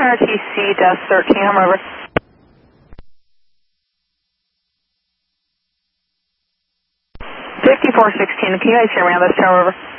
RTC Desk 13, I'm over. 5416, can you guys hear me on this tower, over?